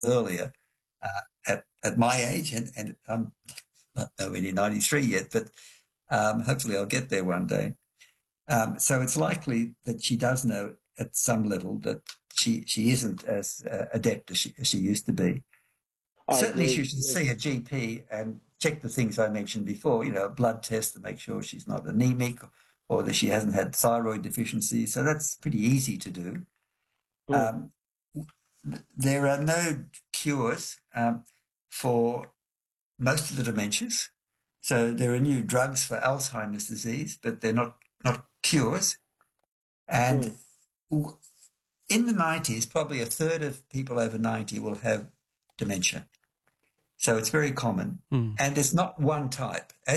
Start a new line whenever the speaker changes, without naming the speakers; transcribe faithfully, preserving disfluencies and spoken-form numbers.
earlier uh, at, at my age, and, and I'm not nowhere ninety-three yet, but um, hopefully I'll get there one day. Um, so it's likely that she does know at some level that she she isn't as uh, adept as she, as she used to be.
I
Certainly,
agree.
she should see a G P and check the things I mentioned before. You know, a blood test to make sure she's not anemic or that she hasn't had thyroid deficiency. So that's pretty easy to do.
Mm,
Um, there are no cures um, for most of the dementias. So there are new drugs for Alzheimer's disease, but they're not not cures. And
mm,
in the nineties, probably a third of people over ninety will have dementia. So it's very common.
Mm.
And there's not one type. As